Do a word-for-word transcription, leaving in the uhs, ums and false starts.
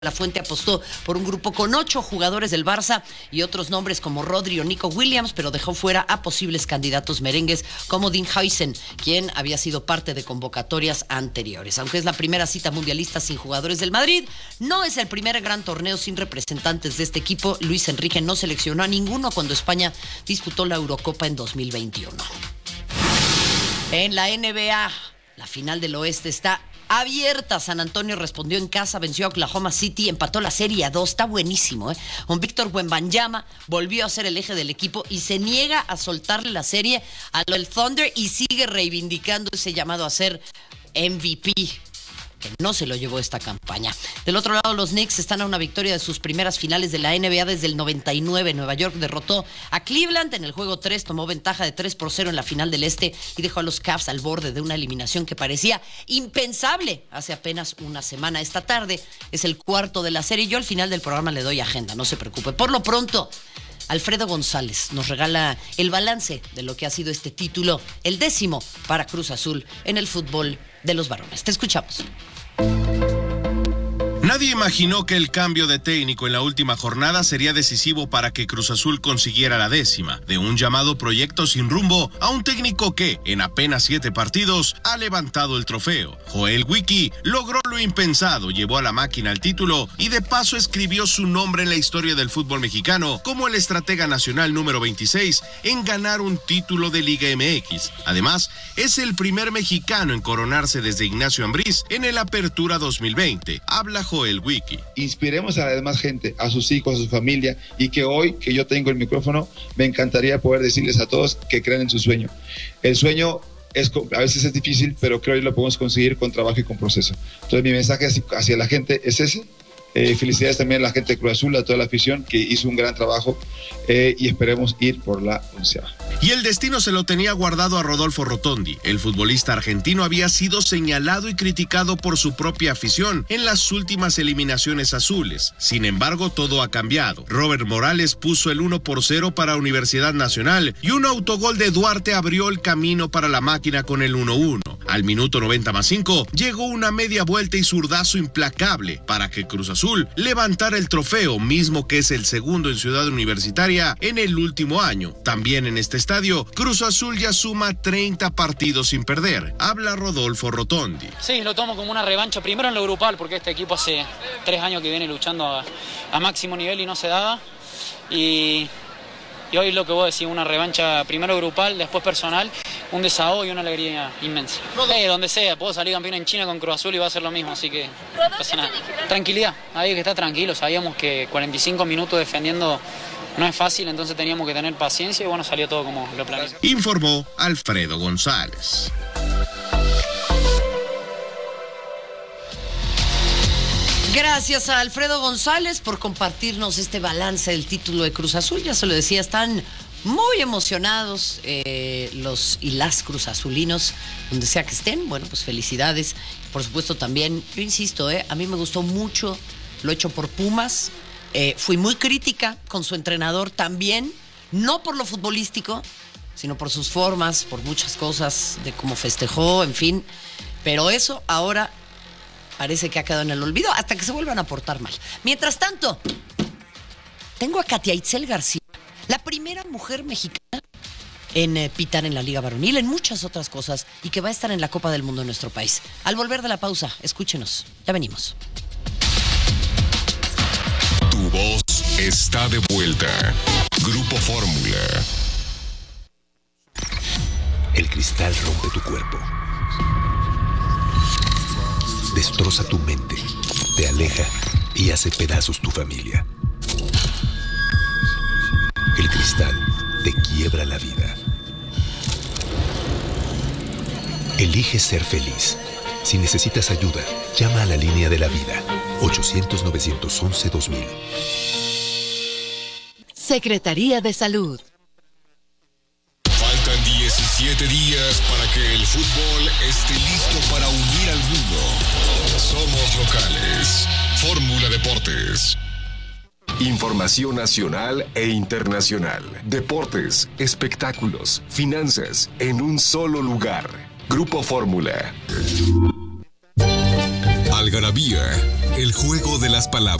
La Fuente apostó por un grupo con ocho jugadores del Barça y otros nombres como Rodri o Nico Williams, pero dejó fuera a posibles candidatos merengues como Dean Huijsen, quien había sido parte de convocatorias anteriores. Aunque es la primera cita mundialista sin jugadores del Madrid, no es el primer gran torneo sin representantes de este equipo. Luis Enrique no seleccionó a ninguno cuando España disputó la Eurocopa en dos mil veintiuno. En la N B A, la final del oeste está abierta. San Antonio respondió en casa, venció a Oklahoma City, empató la serie a dos. Está buenísimo, ¿eh? Con Víctor Wembanyama volvió a ser el eje del equipo y se niega a soltarle la serie a lo del Thunder y sigue reivindicando ese llamado a ser M V P, que no se lo llevó esta campaña. Del otro lado, los Knicks están a una victoria de sus primeras finales de la N B A desde el noventa y nueve. Nueva York derrotó a Cleveland en el juego tres, tomó ventaja de tres por cero en la final del Este y dejó a los Cavs al borde de una eliminación que parecía impensable hace apenas una semana. Esta tarde es el cuarto de la serie. Yo al final del programa le doy agenda, no se preocupe. Por lo pronto, Alfredo González nos regala el balance de lo que ha sido este título, el décimo para Cruz Azul en el fútbol de los varones. Te escuchamos. Nadie imaginó que el cambio de técnico en la última jornada sería decisivo para que Cruz Azul consiguiera la décima, de un llamado proyecto sin rumbo a un técnico que, en apenas siete partidos, ha levantado el trofeo. Joel Wiki logró lo impensado, llevó a la máquina al título y de paso escribió su nombre en la historia del fútbol mexicano como el estratega nacional número veintiséis en ganar un título de Liga M X. Además, es el primer mexicano en coronarse desde Ignacio Ambriz en el Apertura dos mil veinte. Habla Joel el Wiki. Inspiremos a la demás gente, a sus hijos, a su familia, y que hoy que yo tengo el micrófono, me encantaría poder decirles a todos que crean en su sueño. El sueño es, a veces es difícil, pero creo que lo podemos conseguir con trabajo y con proceso. Entonces mi mensaje hacia la gente es ese. Eh, felicidades también a la gente de Cruz Azul, a toda la afición que hizo un gran trabajo eh, y esperemos ir por la onceava. Y el destino se lo tenía guardado a Rodolfo Rotondi. El futbolista argentino había sido señalado y criticado por su propia afición en las últimas eliminaciones azules. Sin embargo, todo ha cambiado. Robert Morales puso el uno por cero para Universidad Nacional y un autogol de Duarte abrió el camino para la máquina con el uno uno. Al minuto noventa más cinco llegó una media vuelta y zurdazo implacable para que Cruz Azul levantara el trofeo, mismo que es el segundo en Ciudad Universitaria en el último año. También en este estadio, Cruz Azul ya suma treinta partidos sin perder. Habla Rodolfo Rotondi. Sí, lo tomo como una revancha, primero en lo grupal, porque este equipo hace tres años que viene luchando a, a máximo nivel y no se daba. Y... Y hoy lo que vos decís, una revancha primero grupal, después personal, un desahogo y una alegría inmensa. Eh, donde sea, puedo salir campeón en China con Cruz Azul y va a ser lo mismo, así que no pasa nada. Tranquilidad, hay que estar tranquilo, sabíamos que cuarenta y cinco minutos defendiendo no es fácil, entonces teníamos que tener paciencia y bueno, salió todo como lo planeamos. Informó Alfredo González. Gracias a Alfredo González por compartirnos este balance del título de Cruz Azul. Ya se lo decía, están muy emocionados eh, los y las Cruz Azulinos, donde sea que estén. Bueno, pues felicidades. Por supuesto también, yo insisto, eh, a mí me gustó mucho lo hecho por Pumas. Eh, fui muy crítica con su entrenador también, no por lo futbolístico, sino por sus formas, por muchas cosas, de cómo festejó, en fin. Pero eso ahora parece que ha quedado en el olvido hasta que se vuelvan a portar mal. Mientras tanto, tengo a Katia Itzel García, la primera mujer mexicana en eh, pitar en la Liga Varonil, en muchas otras cosas, y que va a estar en la Copa del Mundo en nuestro país. Al volver de la pausa, escúchenos. Ya venimos. Tu voz está de vuelta. Grupo Fórmula. El cristal rompe tu cuerpo. Destroza tu mente, te aleja y hace pedazos tu familia. El cristal te quiebra la vida. Elige ser feliz. Si necesitas ayuda, llama a la línea de la vida, ochocientos, novecientos once, dos mil. Secretaría de Salud. Faltan diecisiete días para que el fútbol esté listo para unir al mundo. Somos locales. Fórmula Deportes. Información nacional e internacional. Deportes, espectáculos, finanzas, en un solo lugar. Grupo Fórmula. Algarabía El juego de las palabras.